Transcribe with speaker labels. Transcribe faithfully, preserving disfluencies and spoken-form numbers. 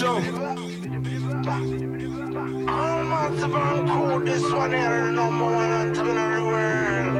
Speaker 1: show.
Speaker 2: I'm out to Vancouver, this one here, the number one anthem in the world.